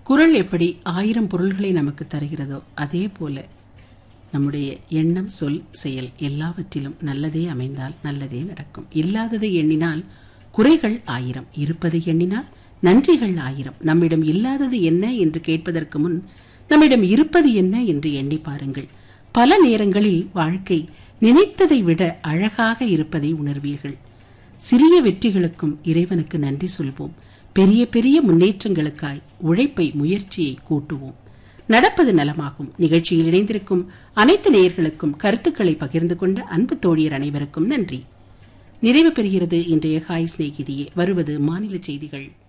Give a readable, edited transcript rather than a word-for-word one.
குறள் எப்படி 1000 பொருள்களை நமக்கு தருகிறதோ அதே போல நம்முடைய எண்ணம், சொல், செயல் எல்லாவற்றிலும் நல்லதே அமைந்தால் நல்லதே நடக்கும். இல்லாததை எண்ணினால் குறைகள் 1000, இருப்பதை எண்ணினால் நன்றிகள் 1000. நம்மிடம் இல்லாதது என்ன என்று கேட்பதற்கு முன் நம்மிடம் இருப்பது என்ன என்று எண்ணி பாருங்கள். பல நேரங்களில் வாழ்க்கை நினைத்ததை விட அழகாக இருப்பதை உணர்வீர்கள். சிறிய வெற்றிகளுக்கும் இறைவனுக்கு நன்றி சொல்வோம். பெரிய பெரிய முன்னேற்றங்களுக்காய் உழைப்பை, முயற்சியை கூட்டுவோம். நடப்பது நலமாகும். நிகழ்ச்சியில் இணைந்திருக்கும் அனைத்து நேயர்களுக்கும் கருத்துக்களை பகிர்ந்து கொண்ட அன்பு தோழியர் அனைவருக்கும் நன்றி. நிறைவு பெறுகிறது இன்றைய ஹாய் சிநேகிதியே. வருவது மாநில செய்திகள்.